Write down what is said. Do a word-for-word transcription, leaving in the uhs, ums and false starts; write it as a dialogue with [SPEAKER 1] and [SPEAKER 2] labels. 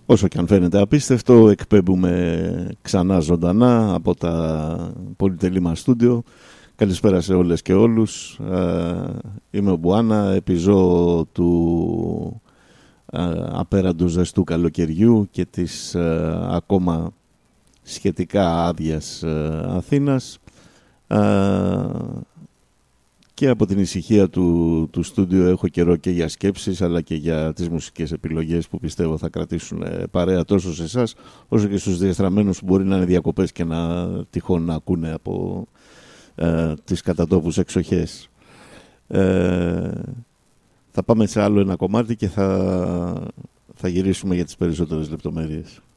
[SPEAKER 1] Όσο και αν φαίνεται απίστευτο, εκπέμπουμε ξανά ζωντανά από τα πολυτελή μας στούντιο. Καλησπέρα σε όλες και όλους. Είμαι ο Μπουάνα, επιζώ του απέραντου ζεστού καλοκαιριού και της ακόμα σχετικά άδειας Αθήνας. Και από την ησυχία του, του στούντιο έχω καιρό και για σκέψεις αλλά και για τις μουσικές επιλογές που πιστεύω θα κρατήσουν παρέα τόσο σε εσάς όσο και στους διαστραμμένους που μπορεί να είναι διακοπές και να τυχόν να ακούνε από ε, τις κατατόπους εξοχές. Ε, θα πάμε σε άλλο ένα κομμάτι και θα, θα γυρίσουμε για τις περισσότερες λεπτομέρειες.